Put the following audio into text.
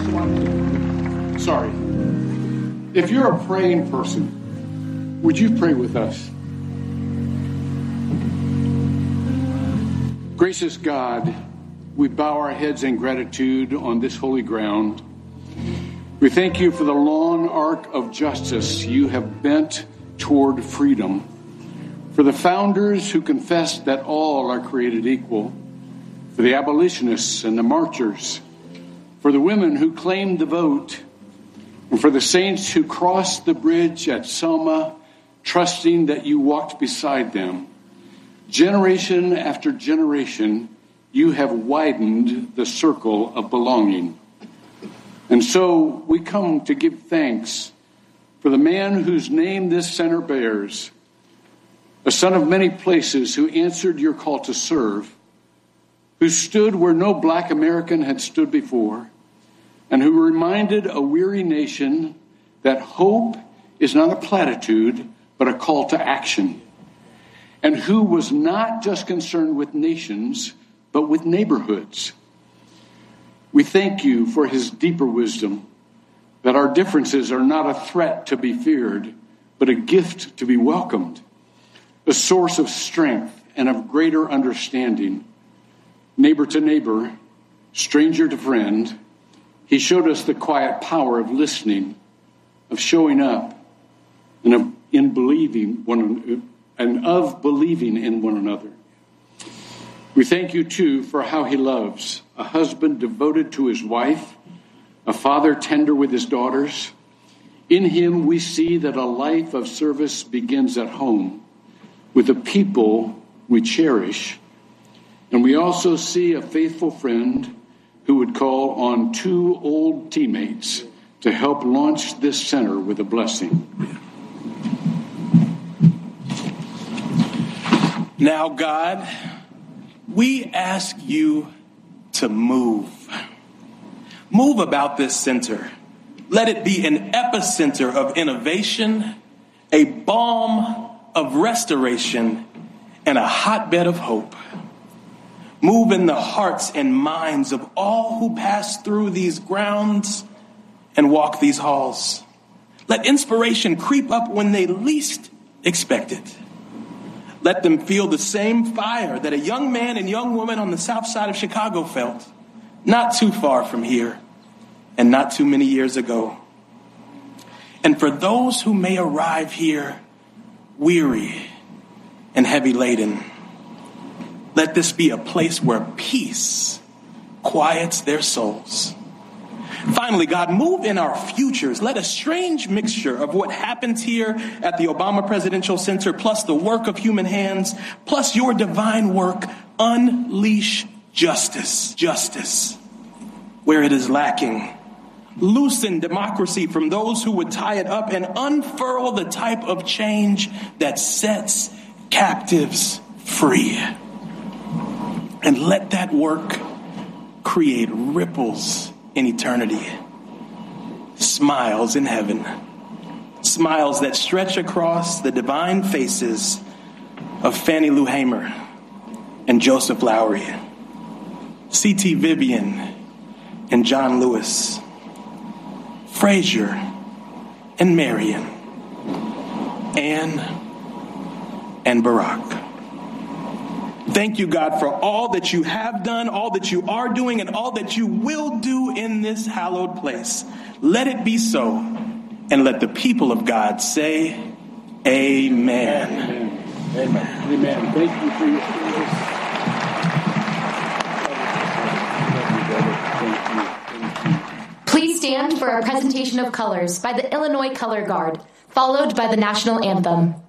Sorry. If you're a praying person, would you pray with us? Gracious God, we bow our heads in gratitude on this holy ground. We thank you for the long arc of justice you have bent toward freedom, for the founders who confessed that all are created equal, for the abolitionists and the marchers, for the women who claimed the vote, and for the saints who crossed the bridge at Selma, trusting that you walked beside them. Generation after generation, you have widened the circle of belonging. And so we come to give thanks for the man whose name this center bears, a son of many places who answered your call to serve, who stood where no black American had stood before, and who reminded a weary nation that hope is not a platitude, but a call to action, and who was not just concerned with nations, but with neighborhoods. We thank you for his deeper wisdom, that our differences are not a threat to be feared, but a gift to be welcomed, a source of strength and of greater understanding. Neighbor to neighbor, stranger to friend, he showed us the quiet power of listening, of showing up, and of believing in one another. We thank you, too, for how he loves, a husband devoted to his wife, a father tender with his daughters. In him, we see that a life of service begins at home with the people we cherish. And we also see a faithful friend who would call on two old teammates to help launch this center with a blessing. Now, God, we ask you to move. Move about this center. Let it be an epicenter of innovation, a balm of restoration, and a hotbed of hope. Move in the hearts and minds of all who pass through these grounds and walk these halls. Let inspiration creep up when they least expect it. Let them feel the same fire that a young man and young woman on the south side of Chicago felt, not too far from here and not too many years ago. And for those who may arrive here weary and heavy laden, let this be a place where peace quiets their souls. Finally, God, move in our futures. Let a strange mixture of what happens here at the Obama Presidential Center, plus the work of human hands, plus your divine work, unleash justice. Justice where it is lacking. Loosen democracy from those who would tie it up, and unfurl the type of change that sets captives free. And let that work create ripples in eternity, smiles in heaven, smiles that stretch across the divine faces of Fannie Lou Hamer and Joseph Lowry, C.T. Vivian and John Lewis, Frazier and Marion, Anne and Barack. Thank you, God, for all that you have done, all that you are doing, and all that you will do in this hallowed place. Let it be so, and let the people of God say, Amen. Amen. Amen. Amen. Thank you for your service. Please stand for our presentation of colors by the Illinois Color Guard, followed by the national anthem.